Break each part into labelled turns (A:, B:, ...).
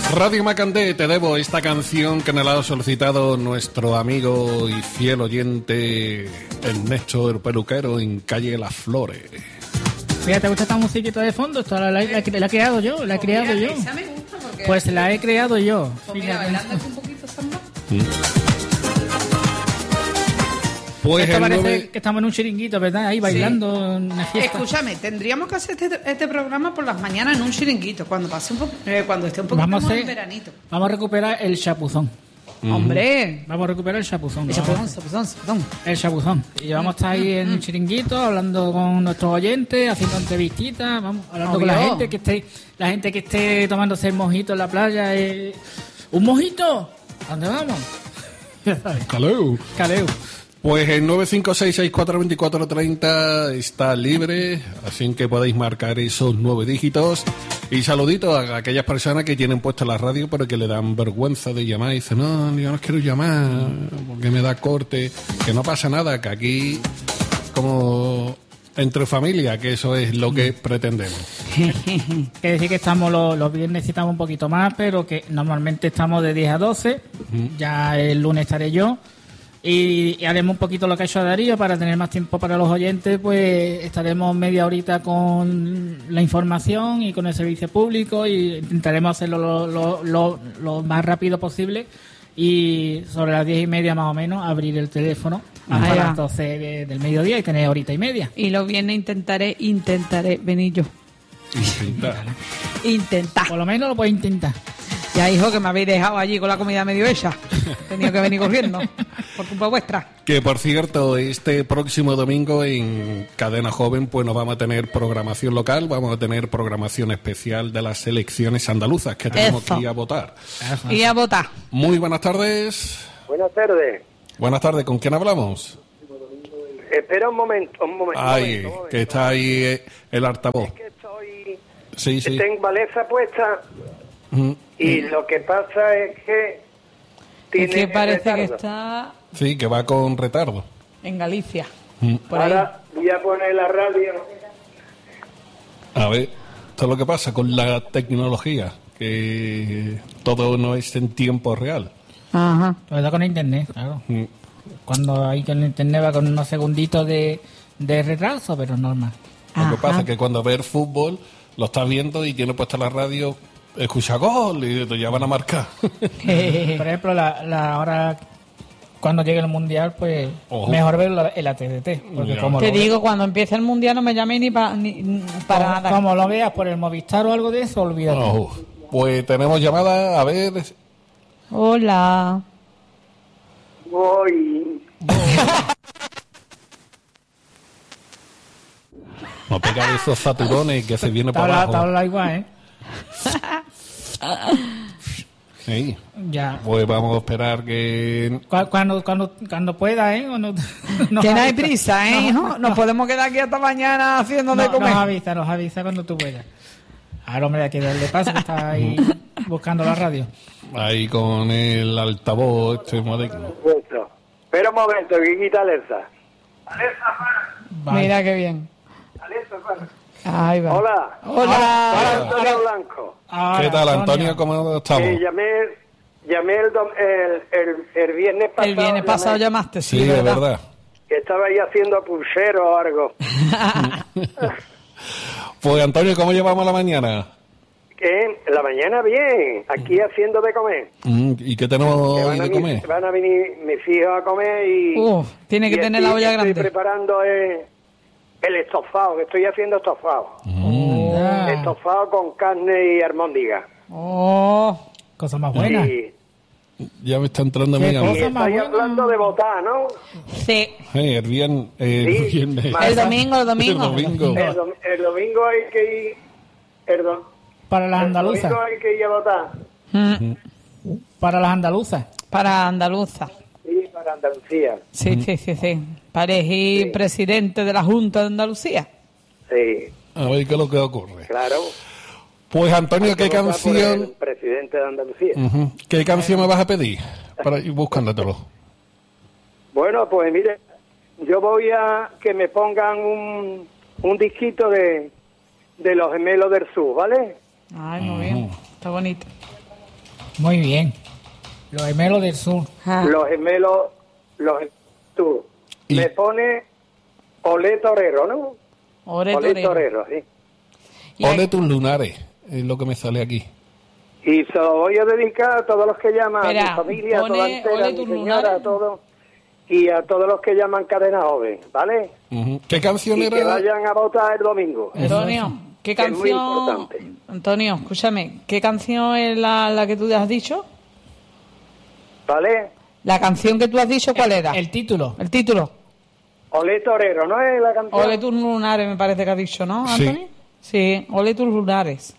A: Radio Macandé, te debo esta canción que nos la ha solicitado nuestro amigo y fiel oyente Ernesto el Peluquero en Calle Las Flores.
B: Mira, ¿te gusta esta musiquita de fondo? Esto la he creado yo, la he creado yo.
C: Esa me gusta porque...
B: Pues la he creado yo.
C: Pues mira, bailando un poquito samba.
A: Pues
B: esto parece que estamos en un chiringuito, ¿verdad? Ahí bailando en una fiesta.
C: Escúchame, tendríamos que hacer este programa por las mañanas en un chiringuito, cuando pase cuando esté un poquito más en veranito.
B: Vamos a recuperar el chapuzón.
C: ¡Hombre!
B: Vamos a recuperar el chapuzón.
C: El chapuzón.
B: El chapuzón. Y vamos a estar ahí en un chiringuito, hablando con nuestros oyentes, haciendo entrevistitas, vamos hablando con la gente que esté tomándose el mojito en la playa. ¿Un mojito? ¿A dónde vamos? Caleu.
A: Pues el 956642430 está libre, así que podéis marcar esos 9 dígitos. Y saluditos a aquellas personas que tienen puesta la radio pero que le dan vergüenza de llamar y dicen, no, yo no quiero llamar porque me da corte. Que no pasa nada, que aquí como entre familia, que eso es lo que pretendemos.
B: Que decir que estamos los viernes citamos un poquito más, pero que normalmente estamos de 10 a 12. Ya el lunes estaré yo. Y haremos un poquito lo que ha hecho Darío para tener más tiempo para los oyentes, pues estaremos media horita con la información y con el servicio público y intentaremos hacerlo lo más rápido posible y sobre las 10:30 más o menos abrir el teléfono hasta las 12 del mediodía y tener horita y media.
C: Y los viernes intentaré venir yo. Intentar.
B: Por lo menos lo puedes intentar.
C: Ya, hijo, que me habéis dejado allí con la comida medio hecha. He tenido que venir corriendo, por culpa vuestra.
A: Que, por cierto, este próximo domingo en Cadena Joven pues nos vamos a tener programación local, vamos a tener programación especial de las elecciones andaluzas que tenemos que ir a votar.
C: Y a votar.
A: Muy buenas tardes.
D: Buenas tardes.
A: Buenas tardes, ¿con quién hablamos?
D: Espera un momento.
A: Ay, que está ahí el altavoz.
D: Es que estoy...
A: Sí.
D: Tengo maleza puesta... Y lo que pasa es que
C: tiene que parece
D: retardo.
C: que está...
A: Sí, que va con retardo.
C: En Galicia. Por
D: Ahora voy a poner la radio.
A: A ver, esto es lo que pasa con la tecnología, que todo no es en tiempo real.
C: Ajá.
B: Lo da con internet, claro. Cuando hay con internet va con unos segunditos de retraso, pero normal.
A: Lo que pasa es que cuando ves fútbol, lo estás viendo y tiene puesta la radio... Escucha gol y te ya van a marcar.
B: Por ejemplo, la hora cuando llegue el mundial, pues mejor verlo en la TDT. Porque como
C: te digo, cuando empiece el mundial no me llaméis ni para nada.
B: Como lo veas por el Movistar o algo de eso, olvídate.
A: Pues tenemos llamada, a ver.
C: Hola.
D: Voy.
A: No pegar esos saturones que se viene para abajo.
B: Está igual, ¿eh?
A: Sí.
B: Ya.
A: Pues vamos a esperar que...
B: Cuando pueda, ¿eh? No
C: que no hay prisa, ¿eh, hijo? Nos podemos quedar aquí hasta mañana haciendo de comer.
B: Nos avisa cuando tú puedas. Al hombre de aquí darle paso, que está ahí buscando la radio.
A: Ahí con el altavoz moderno.
D: Espera un momento, que quita Alexa.
B: Vale.
C: Mira qué bien.
D: Alexa, para.
C: Ahí va.
D: Hola. Antonio Blanco.
A: ¿Qué tal, Antonio? ¿Cómo estamos?
D: Llamé el viernes pasado.
C: El viernes pasado llamaste,
A: sí, de verdad.
D: Que estaba ahí haciendo pulsero o algo.
A: Pues, Antonio, ¿cómo llevamos la mañana?
D: ¿Qué? La mañana bien, aquí haciendo de comer.
A: ¿Y qué tenemos hoy de comer?
D: Van a venir mis hijos a comer y...
C: tiene que tener la olla grande.
D: Estoy preparando el estofado, que estoy haciendo estofado. Estofado con carne y almóndiga.
B: Cosa más buena.
D: Sí.
A: Ya me está entrando mi
D: hambre. Estáis hablando de votar, ¿no?
C: Sí.
A: El viernes.
C: El domingo.
D: El domingo hay que ir...
B: Para las andaluzas.
D: El domingo hay que ir a votar.
B: Para las andaluzas.
C: Para andaluzas.
D: Sí, para Andalucía.
C: Sí. Para elegir presidente de la Junta de Andalucía.
D: Sí.
A: A ver qué es lo que ocurre.
D: Claro.
A: Pues, Antonio, ¿qué canción?
D: El presidente de Andalucía.
A: ¿Qué canción me vas a pedir para ir buscándotelo?
D: Bueno, pues mire, yo voy a que me pongan un disquito de los Gemelos del Sur, ¿vale?
C: Ay, muy bien. Está bonito.
B: Muy bien. Los gemelos del sur.
D: Los gemelos tú.
A: Y-
D: Me pone Olé Torero, ¿no?
E: Olé
D: Olé
E: Torero.
D: Torero, sí.
E: Y
A: Ole
E: hay-
A: tus lunares, es lo que me sale aquí.
D: Y se lo voy a dedicar a todos los que llaman, a
E: Espera,
D: mi familia, a
E: pone
D: toda entera,
E: Ole
D: a mi
E: tus
D: señora,
E: lunares.
D: a todos. Y a todos los que llaman Cadena Joven, ¿vale?
A: Ujú. ¿Qué canción
D: Y que
A: era?
D: vayan a votar el domingo.
E: Antonio, ¿qué
D: Que es muy
E: canción?
D: importante.
E: Antonio, escúchame, ¿qué canción es la que tú has dicho?
D: ¿Vale?
E: La canción que tú has dicho, ¿cuál era?
B: El título.
E: El título.
D: Olé Torero, ¿no es la canción?
E: Ole tus lunares, me parece que has dicho, ¿no,
A: Sí.
E: Antonio? Sí, ole tus lunares.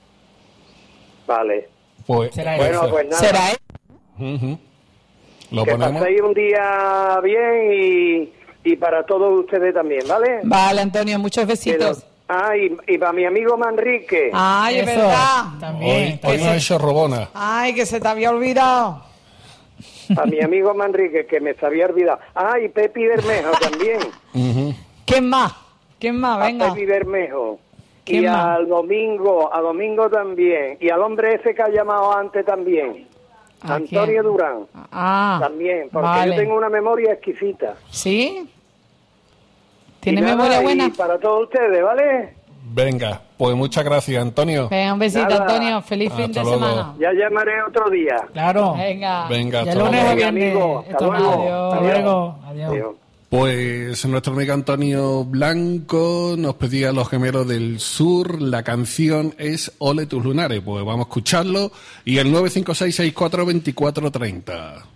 D: Vale.
A: Pues,
B: Será
D: Bueno,
A: esa.
D: pues nada.
E: ¿Será él?
A: Ujú. Lo
D: Que
A: ponemos.
D: paséis un día bien y para todos ustedes también, ¿vale?
E: Vale, Antonio, muchos besitos.
D: Y para mi amigo Manrique.
E: Ay, es
B: Eso,
E: verdad.
B: También.
A: Hoy no ha hecho robona.
E: Ay, que se te había olvidado.
D: A mi amigo Manrique, que me se había olvidado. Y Pepi Bermejo también.
A: Ujú.
E: ¿Quién más? ¿Quién más?
D: A
E: Venga.
D: Pepi Bermejo.
E: ¿Quién
D: Y
E: más?
D: a Domingo también. Y al hombre ese que ha llamado antes también.
E: ¿A
D: Antonio
E: quién?
D: Durán.
E: Ah,
D: También, porque
E: vale.
D: yo tengo una memoria exquisita.
E: ¿Sí? ¿Tiene
D: Y nada,
E: memoria
D: y
E: buena?
D: para todos ustedes, ¿vale?
A: Venga, pues muchas gracias, Antonio.
E: Venga, un besito,
D: Nada.
E: Antonio. Feliz fin de
A: Hasta luego.
E: semana.
D: Ya llamaré otro día.
B: Claro.
E: Venga.
A: Venga,
B: Ya
A: hasta
B: lunes
A: luego.
B: o viernes.
D: Amigo, hasta
B: Esto
D: luego.
B: no. Hasta
E: Adiós.
B: luego. Adiós.
D: Adiós.
A: Pues nuestro amigo Antonio Blanco nos pedía a los gemelos del sur, la canción es Ole tus lunares. Pues vamos a escucharlo y el 956642430.